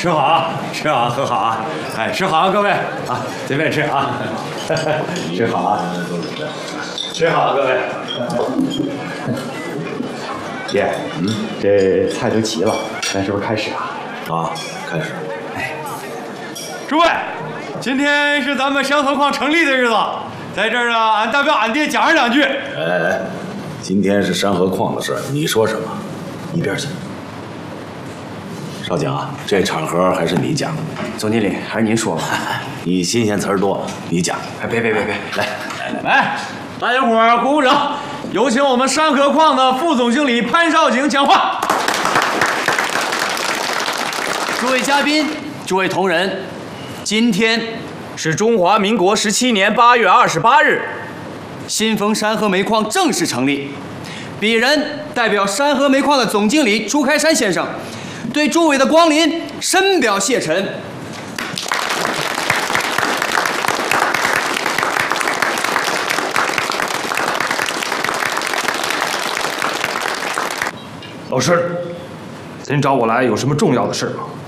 吃好啊，吃好喝好啊，哎，吃好啊，各位啊，随便吃啊，吃好啊，吃好啊，各位。爷，这菜都齐了，咱是不是开始啊？ 啊，开始。 哎，诸位，今天是咱们山河矿成立的日子，在这儿呢，俺代表俺爹讲上两句。 哎，今天是山河矿的事儿，你说什么，一边去。少讲，这场合还是你讲。 总经理，还是您说吧。 你新鲜词儿多，你讲。 哎，别，来，大家伙儿鼓鼓掌，有请我们山河矿的副总经理潘少景讲话。 诸位嘉宾，诸位同仁，今天是中华民国17年8月28日，新丰山河煤矿正式成立。鄙人代表山河煤矿的总经理朱开山先生，对诸位的光临深表谢忱。 老师，您找我来有什么重要的事吗？